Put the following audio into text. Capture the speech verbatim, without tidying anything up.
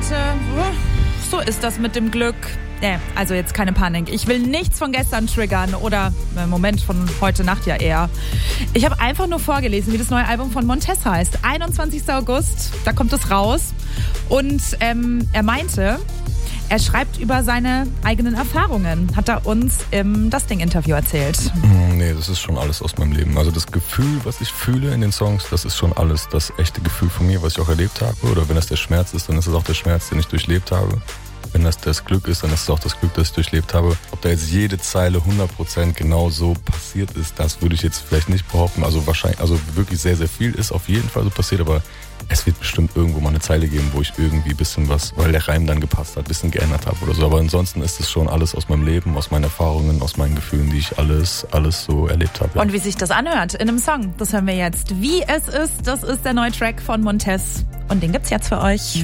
Leute, so ist das mit dem Glück. Nee, also jetzt keine Panik. Ich will nichts von gestern triggern oder im Moment von heute Nacht ja eher. Ich habe einfach nur vorgelesen, wie das neue Album von Montez heißt. einundzwanzigster August, da kommt es raus. Und ähm, er meinte, er schreibt über seine eigenen Erfahrungen, hat er uns im Das Ding-Interview erzählt. Nee, das ist schon alles aus meinem Leben. Also das Gefühl, was ich fühle in den Songs, das ist schon alles das echte Gefühl von mir, was ich auch erlebt habe. Oder wenn das der Schmerz ist, dann ist es auch der Schmerz, den ich durchlebt habe. Wenn das das Glück ist, dann ist es auch das Glück, das ich durchlebt habe. Ob da jetzt jede Zeile hundert Prozent genau so passiert ist, das würde ich jetzt vielleicht nicht behaupten. Also wahrscheinlich, also wirklich sehr, sehr viel ist auf jeden Fall so passiert, aber es wird bestimmt irgendwo mal eine Zeile geben, wo ich irgendwie ein bisschen was, weil der Reim dann gepasst hat, ein bisschen geändert habe oder so. Aber ansonsten ist es schon alles aus meinem Leben, aus meinen Erfahrungen, aus meinen Gefühlen, die ich alles, alles so erlebt habe. Ja. Und wie sich das anhört in einem Song, das hören wir jetzt. Wie es ist, das ist der neue Track von Montez und den gibt's jetzt für euch.